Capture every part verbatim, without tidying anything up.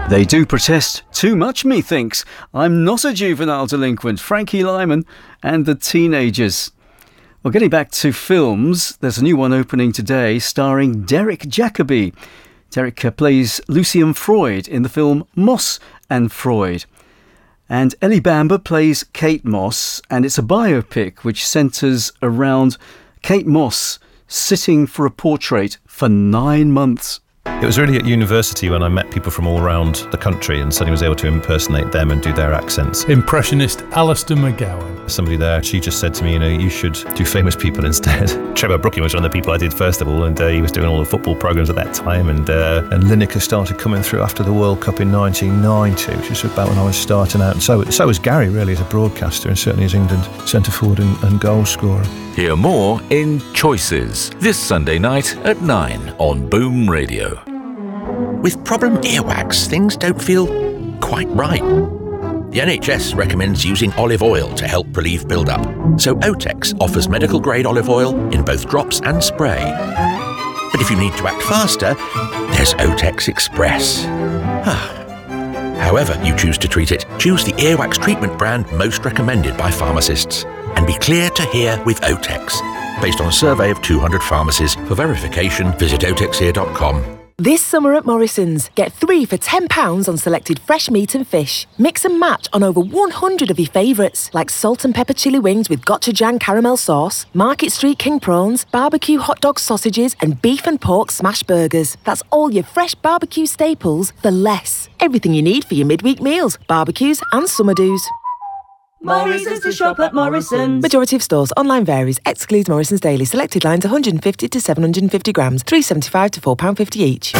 They do protest too much, methinks. I'm not a juvenile delinquent. Frankie Lyman and the Teenagers. Well, getting back to films, there's a new one opening today starring Derek Jacobi. Derek uh, plays Lucian Freud in the film Moss and Freud. And Ellie Bamber plays Kate Moss, and it's a biopic which centres around Kate Moss sitting for a portrait for nine months. It was really at university when I met people from all around the country and suddenly was able to impersonate them and do their accents. Impressionist Alistair McGowan. Somebody there, she just said to me, you know, you should do famous people instead. Trevor Brooking was one of the people I did first of all, and uh, he was doing all the football programmes at that time, and uh, and Lineker started coming through after the World Cup in nineteen ninety, which was about when I was starting out. And so, so was Gary, really, as a broadcaster, and certainly as England centre-forward and, and goal scorer. Hear more in Choices, this Sunday night at nine on Boom Radio. With problem earwax, things don't feel quite right. The N H S recommends using olive oil to help relieve build-up, so Otex offers medical-grade olive oil in both drops and spray. But if you need to act faster, there's Otex Express. However you choose to treat it, choose the earwax treatment brand most recommended by pharmacists. And be clear to hear with Otex. Based on a survey of two hundred pharmacies. For verification, visit otex ear dot com. This summer at Morrison's, get three for ten pounds on selected fresh meat and fish. Mix and match on over one hundred of your favourites, like salt and pepper chili wings with gochujang caramel sauce, Market Street King prawns, barbecue hot dog sausages, and beef and pork smash burgers. That's all your fresh barbecue staples for less. Everything you need for your midweek meals, barbecues and summer do's. Morrison's to shop at Morrison's. Majority of stores. Online varies. Excludes Morrison's Daily. Selected lines one hundred fifty to seven hundred fifty grams. three pounds seventy-five to four pounds fifty each.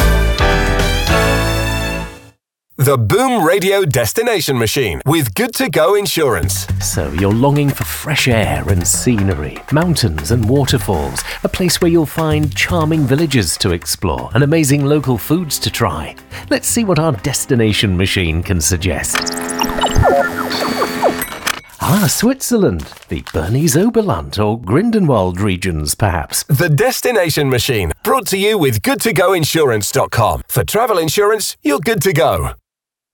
The Boom Radio Destination Machine with Good To Go Insurance. So you're longing for fresh air and scenery, mountains and waterfalls, a place where you'll find charming villages to explore and amazing local foods to try. Let's see what our Destination Machine can suggest. Ah, Switzerland, the Bernese Oberland or Grindelwald regions, perhaps. The Destination Machine, brought to you with good to go insurance dot com. For travel insurance, you're good to go.